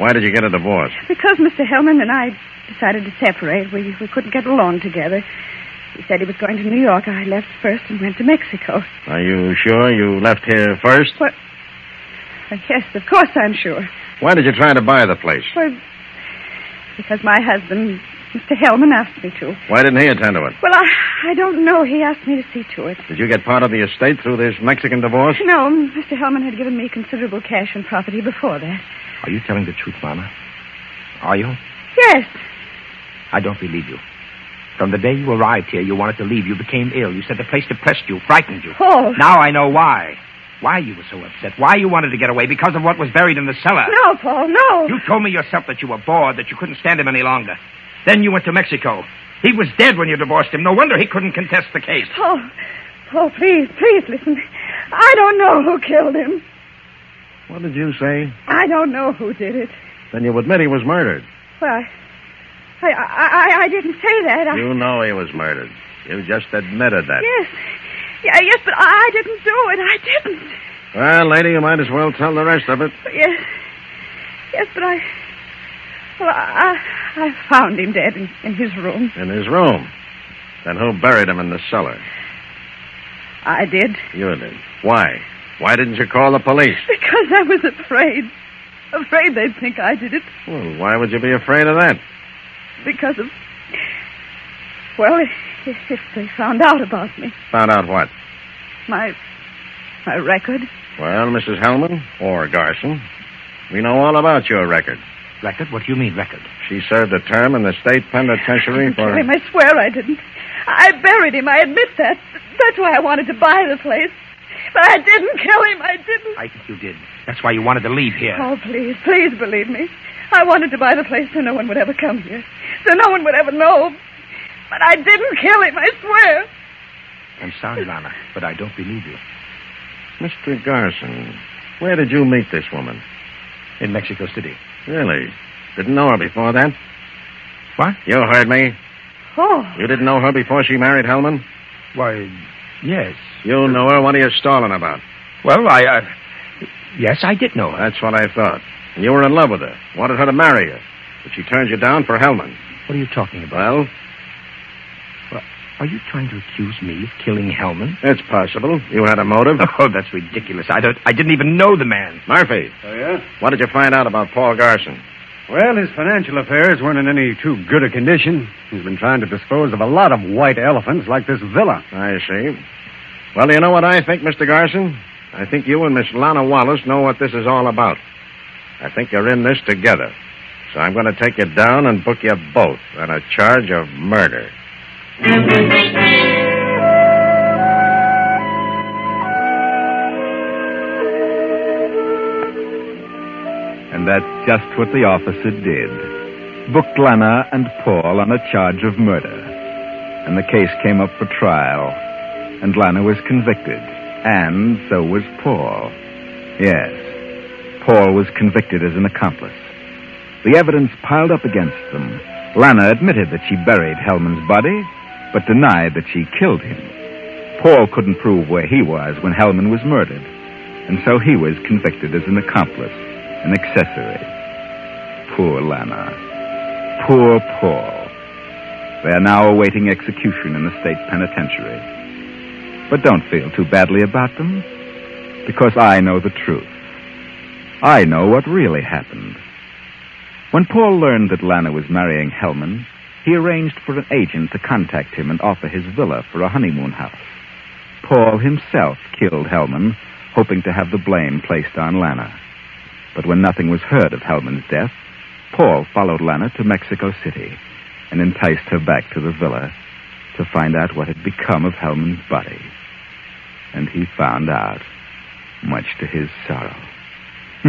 Why did you get a divorce? Because Mr. Hellman and I decided to separate. We couldn't get along together. He said he was going to New York. I left first and went to Mexico. Are you sure you left here first? What? Yes, of course I'm sure. Why did you try to buy the place? Well, because my husband, Mr. Hellman, asked me to. Why didn't he attend to it? Well, I don't know. He asked me to see to it. Did you get part of the estate through this Mexican divorce? No, Mr. Hellman had given me considerable cash and property before that. Are you telling the truth, Lana? Are you? Yes. I don't believe you. From the day you arrived here, you wanted to leave. You became ill. You said the place depressed you, frightened you. Paul. Now I know why. Why you were so upset. Why you wanted to get away. Because of what was buried in the cellar. No, Paul, no. You told me yourself that you were bored, that you couldn't stand him any longer. Then you went to Mexico. He was dead when you divorced him. No wonder he couldn't contest the case. Paul, please listen. I don't know who killed him. What did you say? I don't know who did it. Then you admit he was murdered. Well, I didn't say that. You know he was murdered. You just admitted that. Yes. Yes, but I didn't do it. I didn't. Well, lady, you might as well tell the rest of it. Yes, but I found him dead in his room. In his room? Then who buried him in the cellar? I did. You did. Why? Why didn't you call the police? Because I was afraid. Afraid they'd think I did it. Well, why would you be afraid of that? Because of... Well, if they found out about me. Found out what? My record. Well, Mrs. Hellman, or Garson, we know all about your record. Record? What do you mean, record? She served a term in the state penitentiary for... I swear I didn't. I buried him. I admit that. That's why I wanted to buy the place. But I didn't kill him. I didn't. I think you did. That's why you wanted to leave here. Oh, please believe me. I wanted to buy the place so no one would ever come here. So no one would ever know. But I didn't kill him, I swear. I'm sorry, Lana, but I don't believe you. Mr. Garson, where did you meet this woman? In Mexico City. Really? Didn't know her before that? What? You heard me. Oh. You didn't know her before she married Hellman? Why, yes. You know her? What are you stalling about? Well, yes, I did know her. That's what I thought. And you were in love with her. Wanted her to marry you. But she turned you down for Hellman. What are you talking about? Well, are you trying to accuse me of killing Hellman? it's possible. You had a motive. Oh, that's ridiculous. I didn't even know the man. Murphy. Oh, yeah? What did you find out about Paul Garson? Well, his financial affairs weren't in any too good a condition. He's been trying to dispose of a lot of white elephants like this villa. I see. Well, do you know what I think, Mr. Garson? I think you and Miss Lana Wallace know what this is all about. I think you're in this together. So I'm going to take you down and book you both on a charge of murder. And that's just what the officer did. Booked Lana and Paul on a charge of murder. And the case came up for trial. And Lana was convicted. And so was Paul. Yes, Paul was convicted as an accomplice. The evidence piled up against them. Lana admitted that she buried Hellman's body, but denied that she killed him. Paul couldn't prove where he was when Hellman was murdered. And so he was convicted as an accomplice, an accessory. Poor Lana. Poor Paul. They are now awaiting execution in the state penitentiary. But don't feel too badly about them, because I know the truth. I know what really happened. When Paul learned that Lana was marrying Hellman, he arranged for an agent to contact him and offer his villa for a honeymoon house. Paul himself killed Hellman, hoping to have the blame placed on Lana. But when nothing was heard of Hellman's death, Paul followed Lana to Mexico City and enticed her back to the villa to find out what had become of Hellman's body. And he found out, much to his sorrow.